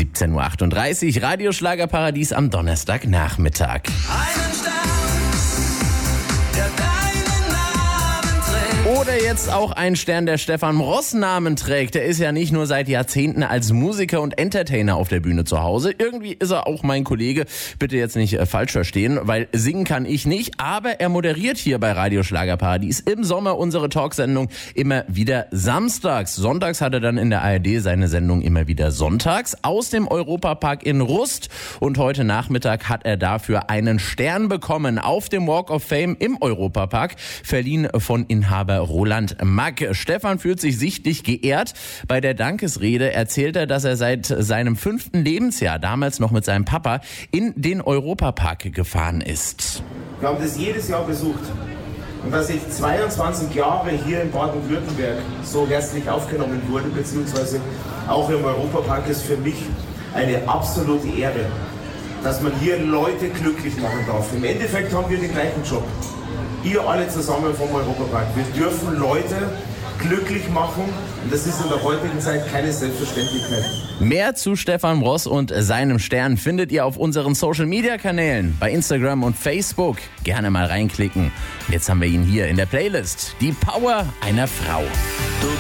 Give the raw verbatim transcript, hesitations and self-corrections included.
siebzehn Uhr achtunddreißig, Radioschlagerparadies am Donnerstagnachmittag. Einen Stern, der deinen Namen trägt. Oder jetzt auch ein Stern, der Stefan Ross Namen trägt. Der ist ja nicht nur seit Jahrzehnten als Musiker und Entertainer auf der Bühne zu Hause. Irgendwie ist er auch mein Kollege. Bitte jetzt nicht äh, falsch verstehen, weil singen kann ich nicht. Aber er moderiert hier bei Radioschlagerparadies im Sommer unsere Talksendung immer wieder samstags. Sonntags hat er dann in der A R D seine Sendung immer wieder sonntags aus dem Europapark in Rust. Und heute Nachmittag hat er dafür einen Stern bekommen auf dem Walk of Fame im Europapark, verliehen von Inhaber Roland Mack. Stefan fühlt sich sichtlich geehrt. Bei der Dankesrede erzählt er, dass er seit seinem fünften Lebensjahr, damals noch mit seinem Papa, in den Europapark gefahren ist. Wir haben das jedes Jahr besucht. Und dass ich zweiundzwanzig Jahre hier in Baden-Württemberg so herzlich aufgenommen wurde, beziehungsweise auch im Europapark, ist für mich eine absolute Ehre, dass man hier Leute glücklich machen darf. Im Endeffekt haben wir den gleichen Job. Ihr alle zusammen vom Europapark. Wir dürfen Leute glücklich machen und das ist in der heutigen Zeit keine Selbstverständlichkeit. Mehr zu Stefan Ross und seinem Stern findet ihr auf unseren Social-Media-Kanälen, bei Instagram und Facebook. Gerne mal reinklicken. Jetzt haben wir ihn hier in der Playlist. Die Power einer Frau. Du